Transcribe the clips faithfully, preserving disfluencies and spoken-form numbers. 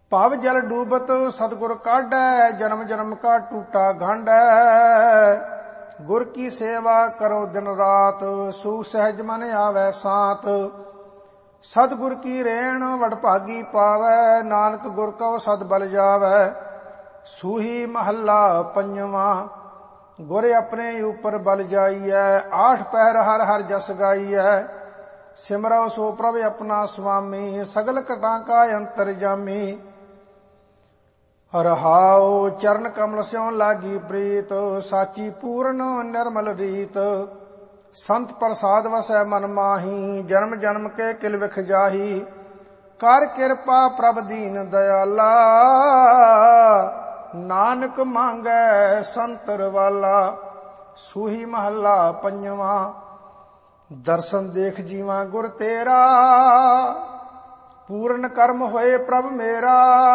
ਭਵ ਜਲ ਡੂਬਤ ਸਤਿਗੁਰ ਕਾਢੈ, ਜਨਮ ਜਨਮ ਕਾ ਟੂਟਾ ਗੰਢੈ। ਗੁਰ ਕੀ ਸੇਵਾ ਕਰੋ ਦਿਨ ਰਾਤ, ਸੂਖ ਸਹਿਜ ਮਨ ਆਵੈ ਸਾਤ। ਸਤਿਗੁਰ ਕੀ ਰੇਣ ਵਡਭਾਗੀ ਪਾਵੈ, ਨਾਨਕ ਗੁਰ ਕਉ ਸਦ ਬਲ ਜਾਵੈ। ਸੂਹੀ ਮਹੱਲਾ ਪੰਜਵਾਂ। ਗੁਰ ਆਪਣੇ ਉਪਰ ਬਲ ਜਾਈਐ, ਆਠ ਪਹਿਰ ਹਰ ਹਰ ਜਸ ਗਾਈਐ। ਸਿਮਰਉ ਸੋ ਪ੍ਰਭ ਆਪਣਾ ਸੁਆਮੀ, ਸਗਲ ਘਟਾਂ ਕਾ ਅੰਤਰਜਾਮੀ। ਰਹਾਉ ਚਰਨ ਕਮਲ ਸਿਉ ਲਾਗੀ ਪ੍ਰੀਤ, ਸਾਚੀ ਪੂਰਨ ਨਿਰਮਲ ਰੀਤ। ਸੰਤ ਪ੍ਰਸਾਦ ਵਸੈ ਮਨ ਮਾਹੀ, ਜਨਮ ਜਨਮ ਕੇ ਕਿਲ ਵਿਖ ਜਾਹੀ। ਕਰ ਕਿਰਪਾ ਪ੍ਰਭ ਦੀਨ ਦਇਆਲਾ, ਨਾਨਕ ਮੰਗੈ ਸੰਤਰ ਵਾਲਾ। ਸੂਹੀ ਮਹੱਲਾ ਪੰਜਵਾਂ। ਦਰਸ਼ਨ ਦੇਖ ਜੀਵਾਂ ਗੁਰ ਤੇਰਾ, ਪੂਰਨ ਕਰਮ ਹੋਏ ਪ੍ਰਭ ਮੇਰਾ।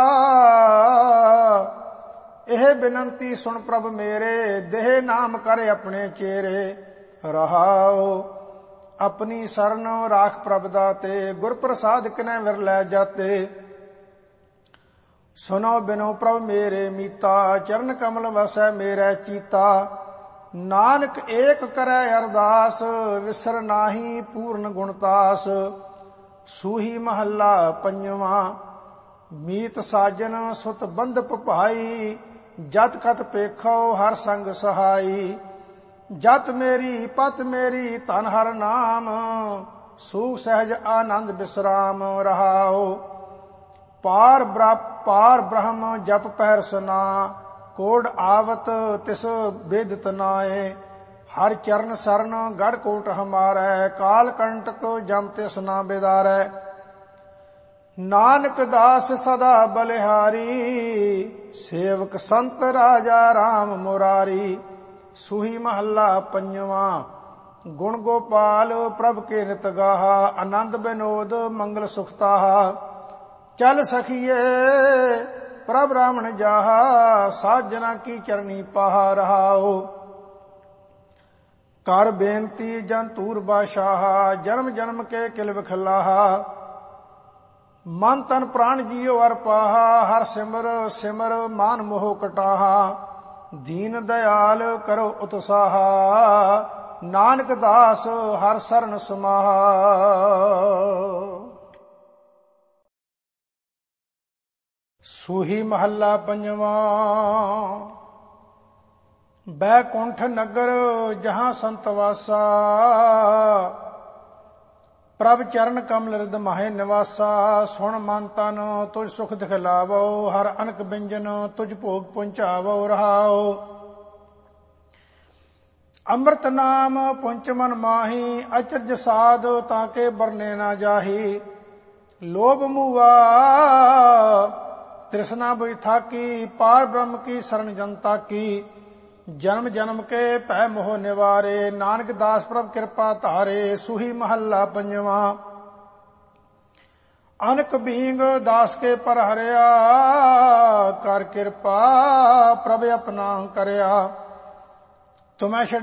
ਇਹ ਬਿਨੰਤੀ ਸੁਣ ਪ੍ਰਭ ਮੇਰੇ, ਦੇਹ ਨਾਮ ਕਰ ਆਪਣੇ ਚੇਰੇ। ਰਹਾਉ ਆਪਣੀ ਸਰਨ ਰਾਖ ਪ੍ਰਭ ਦਾਤੇ, ਗੁਰ ਪ੍ਰਸਾਦ ਕਿਨੈ ਵਿਰਲੈ ਜਾਤੇ। ਸੁਨੋ ਬਿਨੋ ਪ੍ਰਭ ਮੇਰੇ ਮੀਤਾ, ਚਰਨ ਕਮਲ ਵਸੈ ਮੇਰੇ ਚੀਤਾ। ਨਾਨਕ ਏਕ ਕਰੈ ਅਰਦਾਸ, ਵਿਸਰ ਨਾਹੀ ਪੂਰਨ ਗੁਣਤਾਸ। ਸੂਹੀ ਮਹੱਲਾ ਪੰਜਵਾਂ। ਮੀਤ ਸਾਜਨ ਸੁਤ ਬੰਧਪ ਭਾਈ, ਜਤ ਕਤ ਪੇਖੋ ਹਰ ਸੰਗ ਸਹਾਈ। ਜਤ ਮੇਰੀ ਪਤ ਮੇਰੀ ਧਨ ਹਰ ਨਾਮ, ਸੂਖ ਸਹਿਜ ਆਨੰਦ ਬਿਸਰਾਮ। ਰਹਾਉ ਪਾਰ ਪਾਰ ਬ੍ਰਹਮ ਜਪ ਪਹਿਰ ਸਨਾ, ਕੋਡ ਆਵਤ ਤਿਸ ਬੇਦਿਤ ਨਾਏ। ਹਰ ਚਰਨ ਸਰਨ ਗੜ ਕੋਟ ਹਮਾਰੈ, ਕਾਲ ਕੰਟਕ ਜਮ ਤਿਸ ਨਾ ਬਿਦਾਰੈ। ਨਾਨਕ ਦਾਸ ਸਦਾ ਬਲਿਹਾਰੀ, ਸੇਵਕ ਸੰਤ ਰਾਜਾ ਰਾਮ ਮੁਰਾਰੀ। ਸੂਹੀ ਮਹੱਲਾ ਪੰਜਵਾਂ। ਗੁਣ ਗੋਪਾਲ ਪ੍ਰਭ ਕੇ ਨਿਤ ਗਾਹਾ, ਆਨੰਦ ਬਿਨੋਦ ਮੰਗਲ ਸੁਖਤਾਹਾ। ਚਲ ਸਖੀਏ ਪ੍ਰਭ ਰਾਮਣ ਜਾਹਾ, ਸਾਜਨਾ ਕੀ ਚਰਨੀ ਪਾਹਾ। ਰਹਾਉ ਕਰ ਬੇਨਤੀ ਜਨ ਤੂਰ ਬਾਸ਼ਾਹ, ਜਨਮ ਜਨਮ ਕੇ ਕਿਲ ਵਿਖਲਾਹਾ। ਮਨ ਤਨ ਪ੍ਰਾਣ ਜੀਉ ਅਰ ਪਾਹਾ, ਹਰ ਸਿਮਰ ਸਿਮਰ ਮਾਨ ਮੋਹ ਕਟਾਹਾ। ਦੀਨ ਦਇਆਲ ਕਰੋ ਉਤਸਾਹਾ, ਨਾਨਕ ਦਾਸ ਹਰ ਸਰਨ ਸਮਾਹਾ। ਸੂਹੀ ਮਹੱਲਾ ਪੰਜਵਾਂ। ਬੈਕੁੰਠ ਨਗਰ ਜਹਾਂ ਸੰਤ ਵਾਸਾ, ਪ੍ਰਭ ਚਰਨ ਕਮਲ ਰਿਦ ਮਾਹੇ ਨਿਵਾਸਾ। ਸੁਣ ਮਨ ਤਨ ਤੁਝ ਸੁਖ ਦਿਖਲਾਵੋ, ਹਰ ਅਨਕ ਬਿੰਜਨ ਤੁਝ ਭੋਗ ਪਹੁੰਚਾਵੋ। ਰਹਾਉ ਅੰਮ੍ਰਿਤ ਨਾਮ ਪੁੰਚ ਮਨ ਮਾਹੀ, ਅਚਰਜ ਸਾਧ ਤਾਂ ਕੇ ਬਰਨੇ ਨਾ ਜਾਹੀ। ਲੋਭ ਮੂਆ ਤ੍ਰਿਸ਼ਨਾ ਬੁਝ ਥਾਕੀ, ਪਾਰ ਬ੍ਰਹਮ ਕੀ ਸਰਣ ਜਨਤਾ ਕੀ। ਜਨਮ ਜਨਮ ਕੇ ਭੈ ਮੋਹ ਨਿਵਾਰੇ, ਨਾਨਕ ਦਾਸ ਪ੍ਰਭ ਕਿਰਪਾ ਧਾਰੇ। ਸੂਹੀ ਮਹੱਲਾ ਪੰਜਵਾਂ। ਅਨਕ ਬੀਂਗ ਦਾਸ ਕੇ ਪਰ ਹਰਿਆ, ਕਰ ਕਿਰਪਾ ਪ੍ਰਭ ਆਪਣਾ ਕਰਿਆ। ਤੁਮੈ